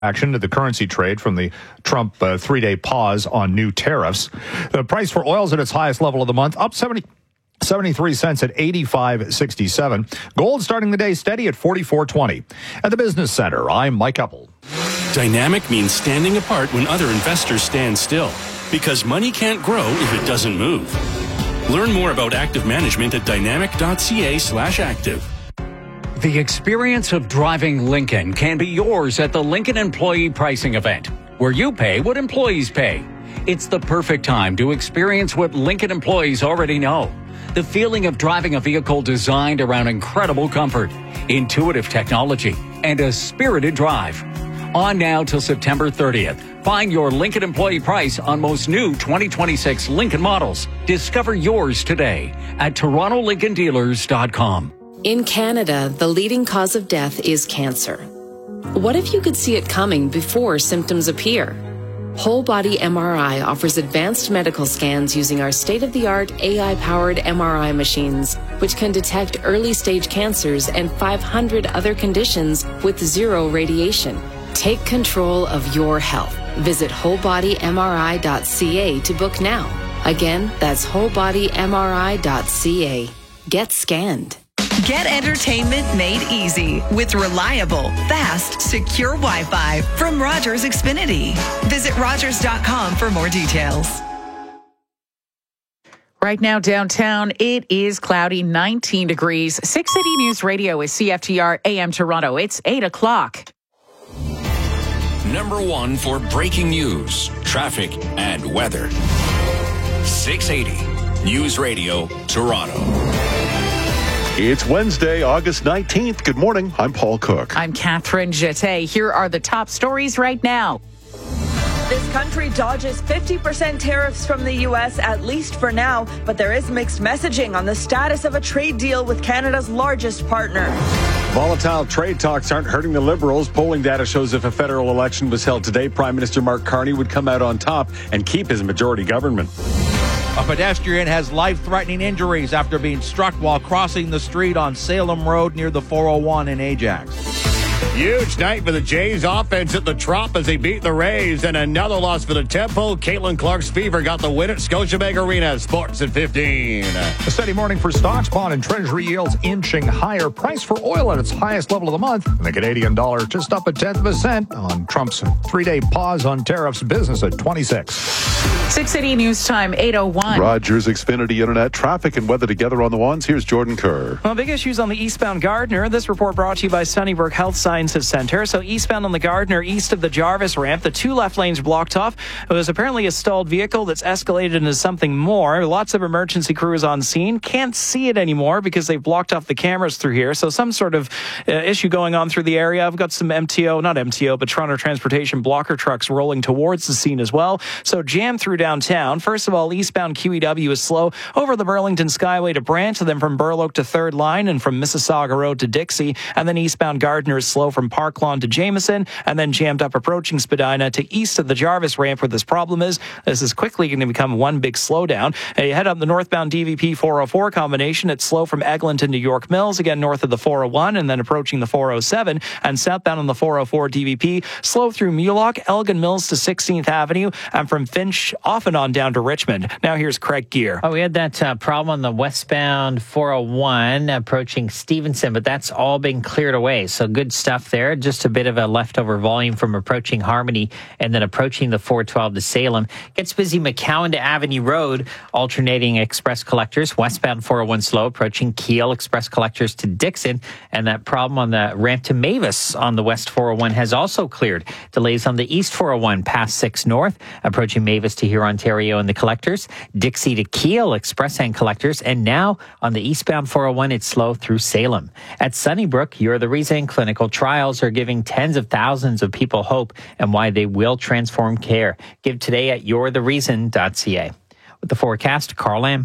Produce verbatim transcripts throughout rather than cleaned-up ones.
Action to the currency trade from the Trump uh, three-day pause on new tariffs. The price for oil is at its highest level of the month, up seventy, seventy-three cents at eighty-five sixty-seven. Gold starting the day steady at forty-four twenty. At the Business Center, I'm Mike Uppel. Dynamic means standing apart when other investors stand still, because money can't grow if it doesn't move. Learn more about active management at dynamic.ca slash active. The experience of driving Lincoln can be yours at the Lincoln Employee Pricing Event, where you pay what employees pay. It's the perfect time to experience what Lincoln employees already know. The feeling of driving a vehicle designed around incredible comfort, intuitive technology, and a spirited drive. On now till September thirtieth. Find your Lincoln employee price on most new twenty twenty-six Lincoln models. Discover yours today at Toronto Lincoln Dealers dot com. In Canada, the leading cause of death is cancer. What if you could see it coming before symptoms appear? Whole Body M R I offers advanced medical scans using our state-of-the-art A I-powered M R I machines, which can detect early-stage cancers and five hundred other conditions with zero radiation. Take control of your health. Visit whole body M R I dot C A to book now. Again, that's whole body M R I dot C A. Get scanned. Get entertainment made easy with reliable, fast, secure Wi-Fi from Rogers Xfinity. Visit Rogers dot com for more details. Right now downtown, it is cloudy, nineteen degrees. six eighty News Radio is C F T R A M Toronto. It's eight o'clock. Number one for breaking news, traffic, and weather. six eighty News Radio, Toronto. It's Wednesday, August nineteenth. Good morning. I'm Paul Cook. I'm Catherine Jeté. Here are the top stories right now. This country dodges fifty percent tariffs from the U S, at least for now, but there is mixed messaging on the status of a trade deal with Canada's largest partner. Volatile trade talks aren't hurting the Liberals. Polling data shows if a federal election was held today, Prime Minister Mark Carney would come out on top and keep his majority government. A pedestrian has life-threatening injuries after being struck while crossing the street on Salem Road near the four oh one in Ajax. Huge night for the Jays offense at the Trop as they beat the Rays, and another loss for the Tempo. Caitlin Clark's Fever got the win at Scotiabank Arena. Sports at fifteen. A steady morning for stocks, bond, and treasury yields inching higher. Price for oil at its highest level of the month. And the Canadian dollar just up a tenth of a cent on Trump's three-day pause on tariffs. Business at twenty-six. six eighty News Time, eight oh one. Rogers Xfinity Internet, traffic and weather together on the ones. Here's Jordan Kerr. Well, big issues on the eastbound Gardiner. This report brought to you by Sunnybrook Health Sciences Center. So eastbound on the Gardiner, east of the Jarvis ramp, the two left lanes blocked off. It was apparently a stalled vehicle that's escalated into something more. Lots of emergency crews on scene. Can't see it anymore because they've blocked off the cameras through here. So some sort of uh, issue going on through the area. I've got some M T O, not M T O, but Toronto Transportation blocker trucks rolling towards the scene as well. So jam through downtown. First of all, eastbound Q E W is slow over the Burlington Skyway to Brant, and then from Burloak to Third Line, and from Mississauga Road to Dixie, and then eastbound Gardiner is slow from Park Lawn to Jameson, and then jammed up approaching Spadina to east of the Jarvis ramp where this problem is. This is quickly going to become one big slowdown. And you head up the northbound D V P four oh four combination. It's slow from Eglinton to York Mills, again north of the four oh one, and then approaching the four oh seven, and southbound on the four oh four D V P, slow through Mulock, Elgin Mills to sixteenth Avenue, and from Finch off and on down to Richmond. Now here's Craig Gear. Oh, we had that uh, problem on the westbound four oh one approaching Stevenson, but that's all been cleared away. So good stuff there. Just a bit of a leftover volume from approaching Harmony and then approaching the four twelve to Salem. Gets busy McCowan to Avenue Road, alternating express collectors. Westbound four oh one slow, approaching Kiel, express collectors to Dixon. And that problem on the ramp to Mavis on the west four oh one has also cleared. Delays on the east four oh one past six North, approaching Mavis to Huron, Ontario and the collectors. Dixie to Kiel, express and collectors. And now on the eastbound four oh one, it's slow through Salem. At Sunnybrook, You're the Reason clinical trials are giving tens of thousands of people hope and why they will transform care. Give today at you're the reason dot c a. With the forecast, Carl Lamb.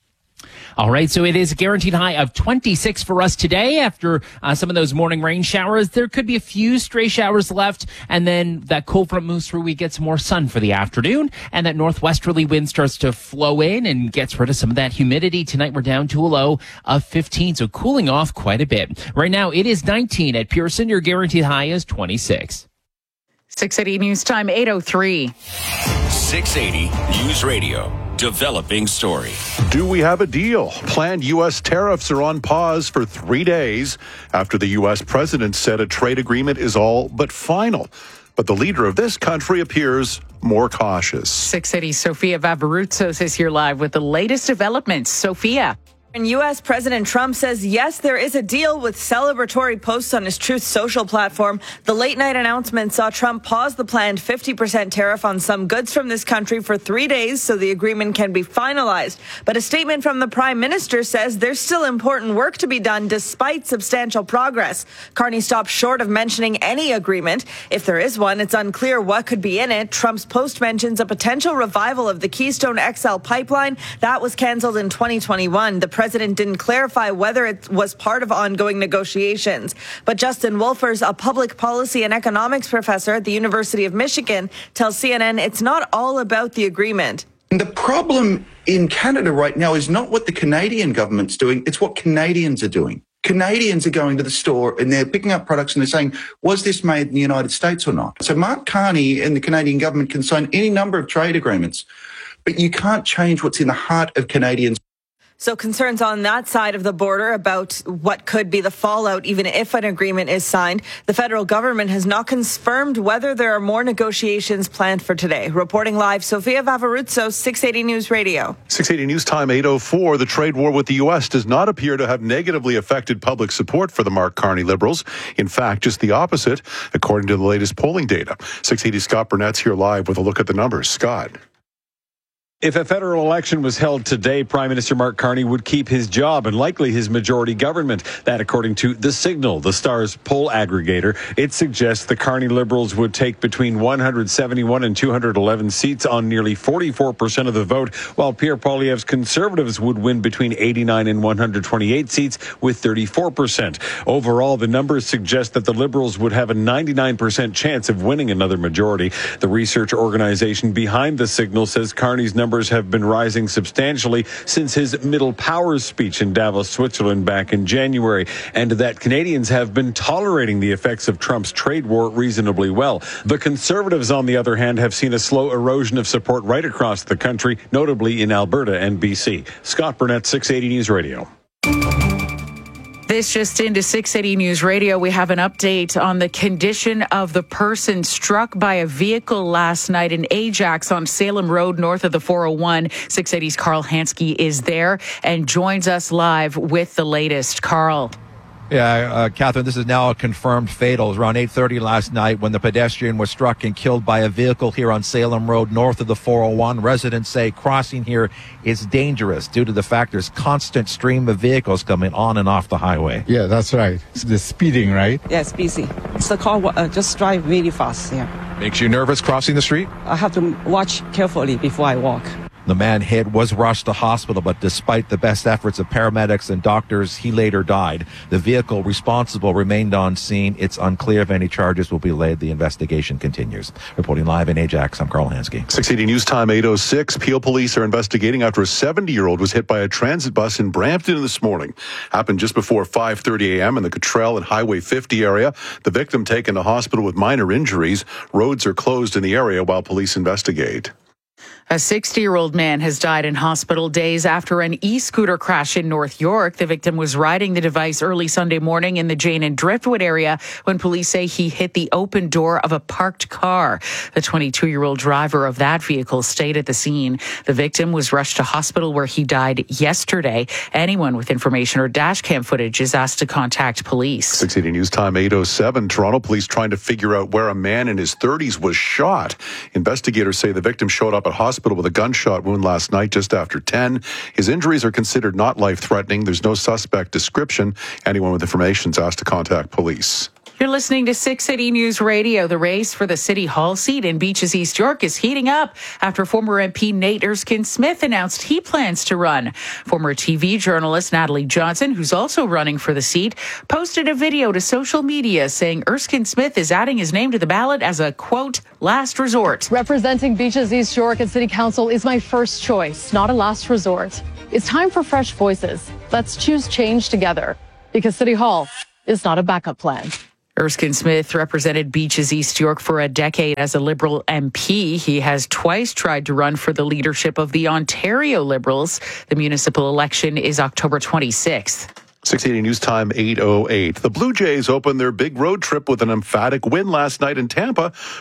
All right, so it is a guaranteed high of twenty-six for us today after uh, some of those morning rain showers. There could be a few stray showers left, and then that cold front moves through. We get some more sun for the afternoon, and that northwesterly wind starts to flow in and gets rid of some of that humidity. Tonight, we're down to a low of fifteen, so cooling off quite a bit. Right now, it is nineteen at Pearson. Your guaranteed high is twenty-six. six eighty News Time, eight oh three. six eighty News Radio. Developing story. Do we have a deal? Planned U S tariffs are on pause for three days after the U S president said a trade agreement is all but final. But the leader of this country appears more cautious. six eighty Sofia Vavarutsos is here live with the latest developments. Sofia. And U S President Trump says, yes, there is a deal with celebratory posts on his Truth Social platform. The late night announcement saw Trump pause the planned fifty percent tariff on some goods from this country for three days so the agreement can be finalized. But a statement from the prime minister says there's still important work to be done despite substantial progress. Carney stopped short of mentioning any agreement. If there is one, it's unclear what could be in it. Trump's post mentions a potential revival of the Keystone X L pipeline that was canceled in twenty twenty-one. The president didn't clarify whether it was part of ongoing negotiations. But Justin Wolfers, a public policy and economics professor at the University of Michigan, tells C N N it's not all about the agreement. The problem in Canada right now is not what the Canadian government's doing, it's what Canadians are doing. Canadians are going to the store and they're picking up products and they're saying, was this made in the United States or not? So Mark Carney and the Canadian government can sign any number of trade agreements, but you can't change what's in the heart of Canadians. So concerns on that side of the border about what could be the fallout, even if an agreement is signed. The federal government has not confirmed whether there are more negotiations planned for today. Reporting live, Sofia Vavarutsos, six eighty News Radio. six eighty News Time, eight oh four. The trade war with the U S does not appear to have negatively affected public support for the Mark Carney Liberals. In fact, just the opposite, according to the latest polling data. six eighty Scott Burnett's here live with a look at the numbers. Scott. If a federal election was held today, Prime Minister Mark Carney would keep his job and likely his majority government. That according to The Signal, the Star's poll aggregator. It suggests the Carney Liberals would take between one hundred seventy-one and two hundred eleven seats on nearly forty-four percent of the vote, while Pierre Poilievre's Conservatives would win between eighty-nine and one hundred twenty-eight seats with thirty-four percent. Overall, the numbers suggest that the Liberals would have a ninety-nine percent chance of winning another majority. The research organization behind The Signal says Carney's numbers have been rising substantially since his Middle Powers speech in Davos, Switzerland back in January, and that Canadians have been tolerating the effects of Trump's trade war reasonably well. The Conservatives, on the other hand, have seen a slow erosion of support right across the country, notably in Alberta and B C. Scott Burnett, six eighty News Radio. This just into six eighty News Radio. We have an update on the condition of the person struck by a vehicle last night in Ajax on Salem Road north of the four oh one. six eighty's Carl Hansky is there and joins us live with the latest. Carl. Yeah, uh, Catherine, this is now a confirmed fatal. It was around eight thirty last night when the pedestrian was struck and killed by a vehicle here on Salem Road north of the four oh one. Residents say crossing here is dangerous due to the fact there's constant stream of vehicles coming on and off the highway. Yeah, that's right. It's the speeding, right? Yeah, it's busy. It's the car uh, just drive really fast, yeah. Makes you nervous crossing the street? I have to watch carefully before I walk. The man hit was rushed to hospital, but despite the best efforts of paramedics and doctors, he later died. The vehicle responsible remained on scene. It's unclear if any charges will be laid. The investigation continues. Reporting live in Ajax, I'm Carl Hansky. six eighty News Time, eight oh six. Peel police are investigating after a seventy-year-old was hit by a transit bus in Brampton this morning. Happened just before five thirty a.m. in the Cottrell and Highway fifty area. The victim taken to hospital with minor injuries. Roads are closed in the area while police investigate. A sixty-year-old man has died in hospital days after an e-scooter crash in North York. The victim was riding the device early Sunday morning in the Jane and Driftwood area when police say he hit the open door of a parked car. The twenty-two-year-old driver of that vehicle stayed at the scene. The victim was rushed to hospital where he died yesterday. Anyone with information or dash cam footage is asked to contact police. six eighty News Time, eight oh seven. Toronto police trying to figure out where a man in his thirties was shot. Investigators say the victim showed up at hospital with a gunshot wound last night just after ten. His injuries are considered not life-threatening. There's no suspect description. Anyone with information is asked to contact police. You're listening to six eighty News Radio. The race for the City Hall seat in Beaches East York is heating up after former M P Nate Erskine-Smith announced he plans to run. Former T V journalist Natalie Johnson, who's also running for the seat, posted a video to social media saying Erskine-Smith is adding his name to the ballot as a, quote, last resort. Representing Beaches East York at City Council is my first choice, not a last resort. It's time for fresh voices. Let's choose change together, because City Hall is not a backup plan. Erskine Smith represented Beaches East York for a decade as a Liberal M P. He has twice tried to run for the leadership of the Ontario Liberals. The municipal election is October twenty-sixth. six eighty News Time, eight oh eight. The Blue Jays opened their big road trip with an emphatic win last night in Tampa.